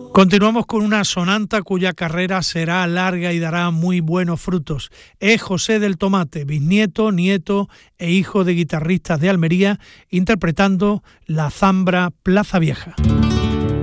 Continuamos con una sonanta cuya carrera será larga y dará muy buenos frutos. Es José del Tomate, bisnieto, nieto e hijo de guitarristas de Almería, interpretando la zambra Plaza Vieja.